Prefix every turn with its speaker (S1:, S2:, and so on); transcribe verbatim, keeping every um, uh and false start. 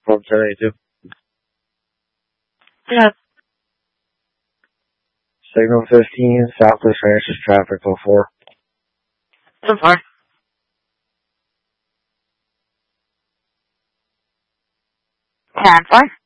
S1: From ten eighty-two.
S2: Yeah.
S1: Signal fifteen, Southwest Ranches traffic till four.
S2: So far. ten four.